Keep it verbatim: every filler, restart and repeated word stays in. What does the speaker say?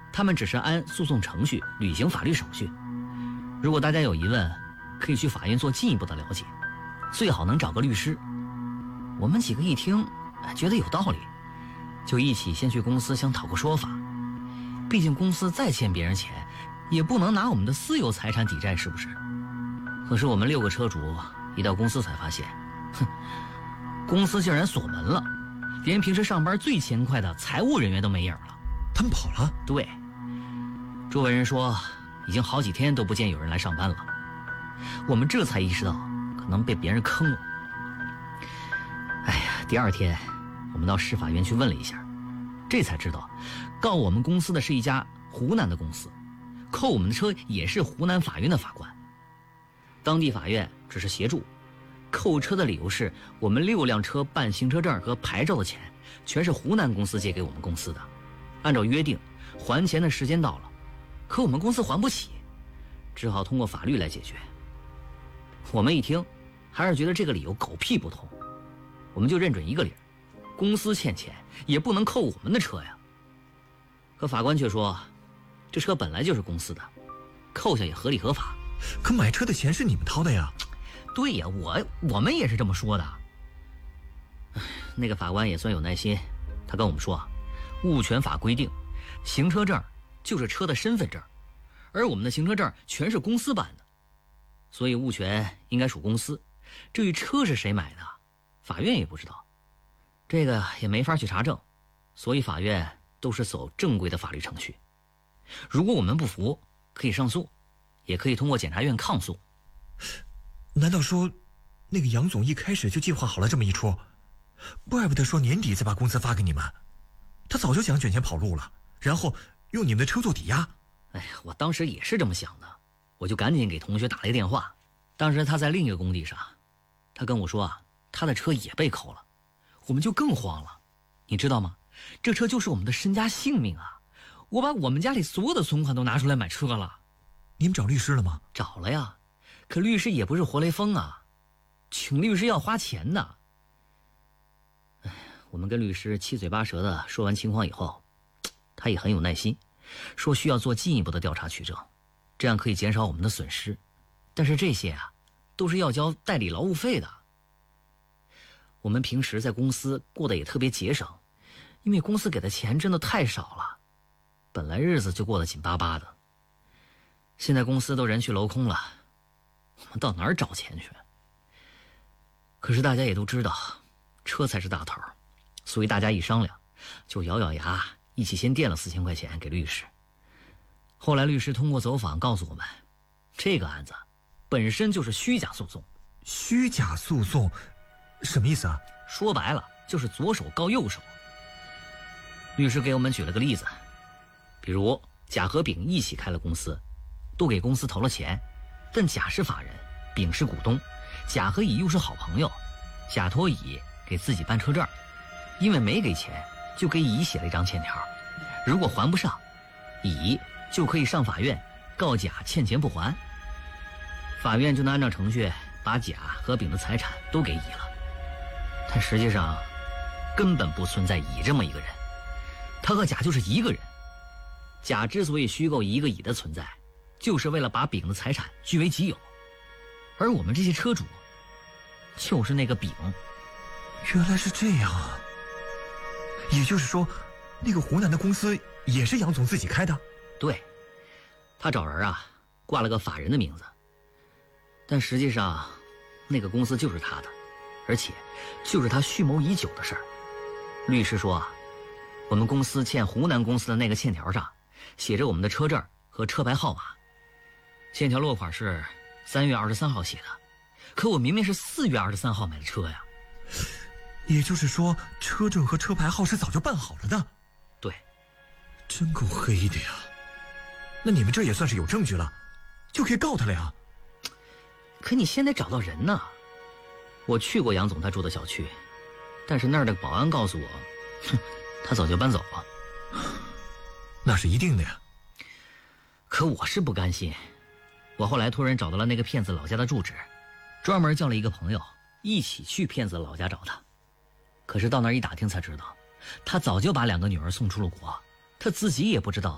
他们只是按诉讼程序履行法律手续。如果大家有疑问，可以去法院做进一步的了解，最好能找个律师。我们几个一听，觉得有道理，就一起先去公司想讨个说法。毕竟公司再欠别人钱，也不能拿我们的私有财产抵债，是不是？可是我们六个车主一到公司才发现，哼，公司竟然锁门了，连平时上班最勤快的财务人员都没影了。 他们跑了？ 对，周围人说已经好几天都不见有人来上班了。我们这才意识到可能被别人坑了。哎呀，第二天我们到市法院去问了一下，这才知道告我们公司的是一家湖南的公司，扣我们的车也是湖南法院的法官。当地法院只是协助，扣车的理由是我们六辆车办行车证和牌照的钱全是湖南公司借给我们公司的，按照约定还钱的时间到了，可我们公司还不起，只好通过法律来解决。我们一听还是觉得这个理由狗屁不通，我们就认准一个理，公司欠钱也不能扣我们的车呀。可法官却说这车本来就是公司的，扣下也合理合法。 可买车的钱是你们掏的呀。 对呀，我我们也是这么说的。那个法官也算有耐心，他跟我们说，物权法规定行车证就是车的身份证，而我们的行车证全是公司办的，所以物权应该属公司。至于车是谁买的，法院也不知道，这个也没法去查证，所以法院都是走正规的法律程序。如果我们不服，可以上诉，也可以通过检察院抗诉。 难道说那个杨总一开始就计划好了这么一出？怪不得说年底再把工资发给你们，他早就想卷钱跑路了，然后用你们的车做抵押。 哎呀，我当时也是这么想的，我就赶紧给同学打了一个电话。当时他在另一个工地上，他跟我说啊，他的车也被扣了，我们就更慌了。你知道吗？这车就是我们的身家性命啊！我把我们家里所有的存款都拿出来买车了。 你们找律师了吗？ 找了呀，可律师也不是活雷锋啊，请律师要花钱的。哎，我们跟律师七嘴八舌的说完情况以后，他也很有耐心，说需要做进一步的调查取证，这样可以减少我们的损失。但是这些啊，都是要交代理劳务费的。我们平时在公司过得也特别节省，因为公司给的钱真的太少了，本来日子就过得紧巴巴的。现在公司都人去楼空了，我们到哪儿找钱去？可是大家也都知道，车才是大头，所以大家一商量，就咬咬牙一起先垫了四千块钱给律师。后来律师通过走访告诉我们，这个案子本身就是虚假诉讼。 虚假诉讼什么意思啊？ 说白了就是左手告右手。律师给我们举了个例子，比如甲和丙一起开了公司，都给公司投了钱，但甲是法人，丙是股东，甲和乙又是好朋友，甲托乙给自己办车证，因为没给钱，就给乙写了一张欠条，如果还不上，乙就可以上法院告甲欠钱不还，法院就能按照程序把甲和丙的财产都给乙了。但实际上根本不存在乙这么一个人，他和甲就是一个人。甲之所以虚构一个乙的存在，就是为了把丙的财产据为己有，而我们这些车主就是那个丙。 原来是这样啊！也就是说，那个湖南的公司也是杨总自己开的？ 对，他找人啊挂了个法人的名字，但实际上那个公司就是他的，而且就是他蓄谋已久的事儿。律师说啊，我们公司欠湖南公司的那个欠条上写着我们的车证和车牌号码，欠条落款是三月二十三号写的，可我明明是四月二十三号买的车呀。 也就是说，车证和车牌号是早就办好了的？ 对。 真够黑的呀！那你们这也算是有证据了，就可以告他了呀。 可你先得找到人呢。我去过杨总他住的小区，但是那儿的保安告诉我，哼，他早就搬走了。 那是一定的呀。 可我是不甘心，我后来托人找到了那个骗子老家的住址，专门叫了一个朋友一起去骗子老家找他。可是到那儿一打听才知道，他早就把两个女儿送出了国，他自己也不知道